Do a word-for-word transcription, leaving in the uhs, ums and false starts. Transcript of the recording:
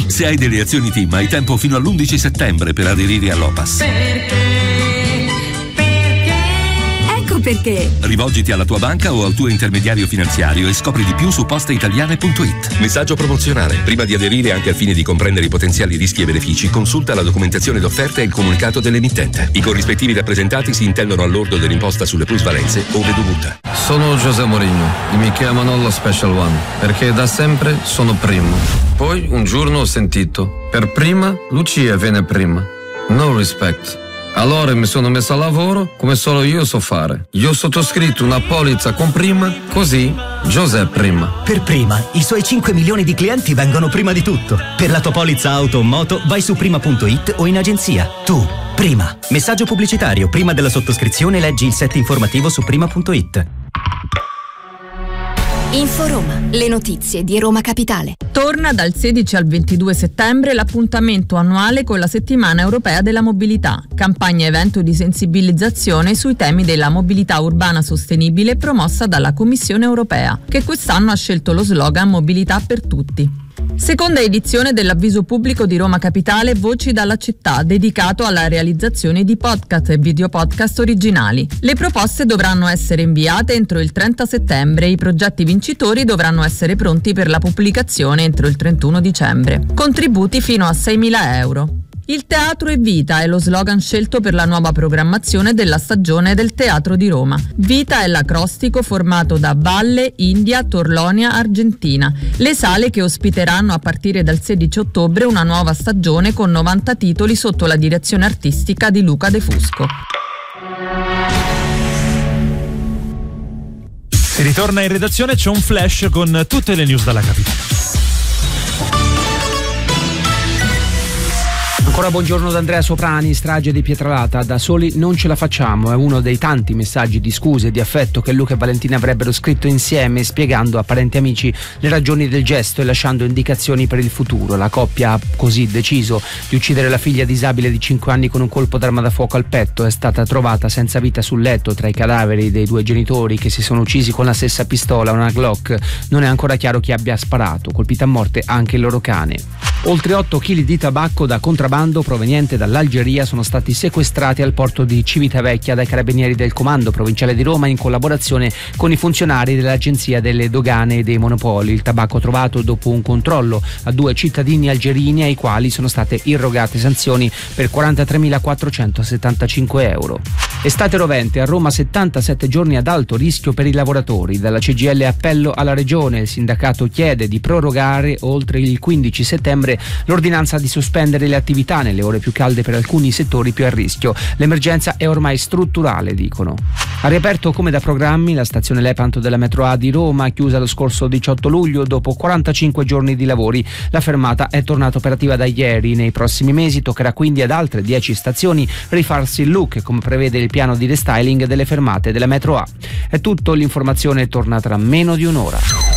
Se hai delle azioni TIM hai tempo fino all'undici settembre per aderire all'O P A S. Ecco perché. Rivolgiti alla tua banca o al tuo intermediario finanziario e scopri di più su posteitaliane punto it. Messaggio promozionale. Prima di aderire, anche al fine di comprendere i potenziali rischi e benefici, consulta la documentazione d'offerta e il comunicato dell'emittente. I corrispettivi rappresentati si intendono al lordo dell'imposta sulle plusvalenze ove dovuta. Sono José Mourinho e mi chiamano lo Special One perché da sempre sono primo. Poi un giorno ho sentito: per prima Lucia viene prima. No respect. Allora mi sono messo a lavoro come solo io so fare. Io ho sottoscritto una polizza con prima, così José prima. Per prima, i suoi cinque milioni di clienti vengono prima di tutto. Per la tua polizza auto o moto vai su prima punto it o in agenzia. Tu, prima. Messaggio pubblicitario. Prima della sottoscrizione leggi il set informativo su prima punto it. Inforoma, le notizie di Roma Capitale. Torna dal sedici al ventidue settembre l'appuntamento annuale con la Settimana Europea della Mobilità, campagna evento di sensibilizzazione sui temi della mobilità urbana sostenibile promossa dalla Commissione Europea, che quest'anno ha scelto lo slogan Mobilità per tutti. Seconda edizione dell'avviso pubblico di Roma Capitale Voci dalla città, dedicato alla realizzazione di podcast e video podcast originali. Le proposte dovranno essere inviate entro il trenta settembre e i progetti vincitori dovranno essere pronti per la pubblicazione entro il trentuno dicembre. Contributi fino a seimila euro. Il teatro è vita è lo slogan scelto per la nuova programmazione della stagione del Teatro di Roma. Vita è l'acrostico formato da Valle, India, Torlonia, Argentina. Le sale che ospiteranno a partire dal sedici ottobre una nuova stagione con novanta titoli sotto la direzione artistica di Luca De Fusco. Si ritorna in redazione, c'è un flash con tutte le news dalla capitale. Ancora buongiorno da Andrea Soprani. Strage di Pietralata, da soli non ce la facciamo, è uno dei tanti messaggi di scuse e di affetto che Luca e Valentina avrebbero scritto insieme, spiegando a parenti e amici le ragioni del gesto e lasciando indicazioni per il futuro. La coppia ha così deciso di uccidere la figlia disabile di cinque anni con un colpo d'arma da fuoco al petto. È stata trovata senza vita sul letto tra i cadaveri dei due genitori che si sono uccisi con la stessa pistola, una Glock. Non è ancora chiaro chi abbia sparato, colpita a morte anche il loro cane. Oltre otto chili di tabacco da contrabbando proveniente dall'Algeria sono stati sequestrati al porto di Civitavecchia dai carabinieri del Comando Provinciale di Roma in collaborazione con i funzionari dell'Agenzia delle Dogane e dei Monopoli. Il tabacco trovato dopo un controllo a due cittadini algerini ai quali sono state irrogate sanzioni per quarantatremilaquattrocentosettantacinque euro. Estate rovente, a Roma settantasette giorni ad alto rischio per i lavoratori. Dalla C G I L appello alla Regione, il sindacato chiede di prorogare oltre il quindici settembre l'ordinanza di sospendere le attività nelle ore più calde per alcuni settori più a rischio. L'emergenza è ormai strutturale, dicono. Ha riaperto come da programmi la stazione Lepanto della metro A di Roma, chiusa lo scorso diciotto luglio dopo quarantacinque giorni di lavori. La fermata è tornata operativa da ieri. Nei prossimi mesi toccherà quindi ad altre dieci stazioni rifarsi il look, come prevede il piano di restyling delle fermate della metro A. È tutto, l'informazione torna tra meno di un'ora.